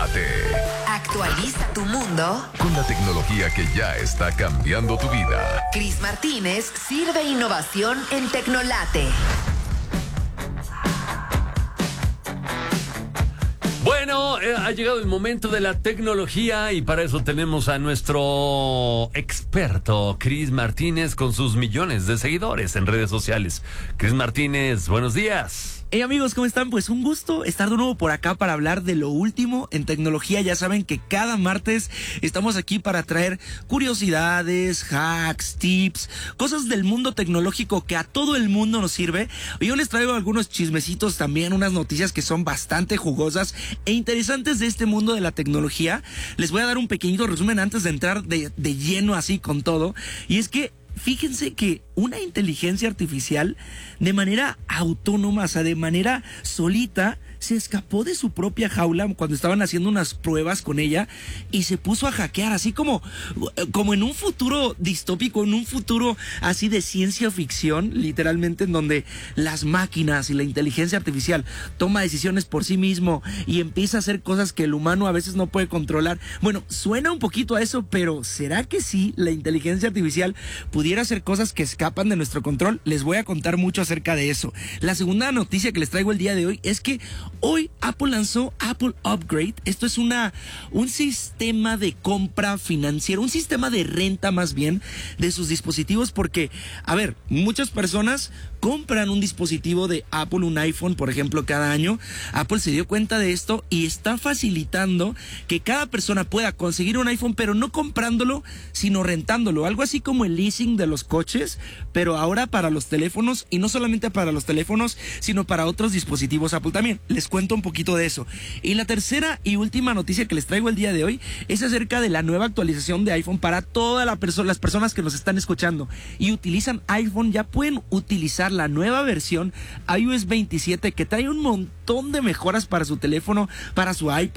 Tecnolate. Actualiza tu mundo Con la tecnología que ya está cambiando tu vida. Cris Martínez sirve innovación en Tecnolate. Bueno, ha llegado el momento de la tecnología y para eso tenemos a nuestro experto, Cris Martínez, con sus millones de seguidores en redes sociales. Cris Martínez, buenos días. Hey amigos, ¿cómo están? Pues un gusto estar de nuevo por acá para hablar de lo último en tecnología. Ya saben que cada martes estamos aquí para traer curiosidades, hacks, tips, cosas del mundo tecnológico que a todo el mundo nos sirve. Hoy yo les traigo algunos chismecitos también, unas noticias que son bastante jugosas e interesantes de este mundo de la tecnología. Les voy a dar un pequeñito resumen antes de entrar de lleno así con todo. Y es que fíjense que una inteligencia artificial de manera autónoma, o sea, de manera solita, se escapó de su propia jaula cuando estaban haciendo unas pruebas con ella y se puso a hackear, así como en un futuro distópico, en un futuro así de ciencia ficción, literalmente, en donde las máquinas y la inteligencia artificial toma decisiones por sí mismo y empieza a hacer cosas que el humano a veces no puede controlar. Bueno, suena un poquito a eso, pero ¿será que sí la inteligencia artificial pudiera hacer cosas que escapan de nuestro control? Les voy a contar mucho acerca de eso. La segunda noticia que les traigo el día de hoy es que hoy Apple lanzó Apple Upgrade. Esto es un sistema de compra financiera, un sistema de renta más bien de sus dispositivos, porque, a ver, muchas personas compran un dispositivo de Apple, un iPhone, por ejemplo, cada año. Apple se dio cuenta de esto y está facilitando que cada persona pueda conseguir un iPhone, pero no comprándolo, sino rentándolo. Algo así como el leasing de los coches, pero ahora para los teléfonos, y no solamente para los teléfonos, sino para otros dispositivos Apple también. Les cuento un poquito de eso. Y la tercera y última noticia que les traigo el día de hoy es acerca de la nueva actualización de iPhone para todas las personas que nos están escuchando y utilizan iPhone. Ya pueden utilizar la nueva versión iOS 27 que trae un montón de mejoras para su teléfono, para su iPad,